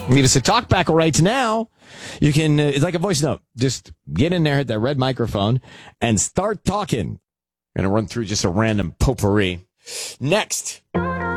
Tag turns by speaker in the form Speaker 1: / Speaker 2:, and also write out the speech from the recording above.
Speaker 1: Leave us a talk back right now. You can, it's like a voice note. Just get in there, hit that red microphone, and start talking. Going to run through just a random potpourri. Next.